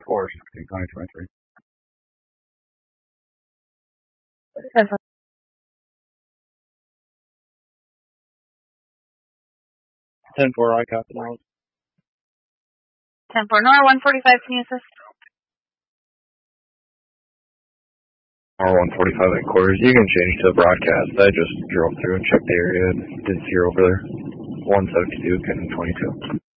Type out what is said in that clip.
4, 2023. 10-4, I copy now. 10-4, NOR 145, can you assist? R145 headquarters, you can change to a broadcast. I just drove through and checked the area and didn't see her over there. 172, Canyon 22.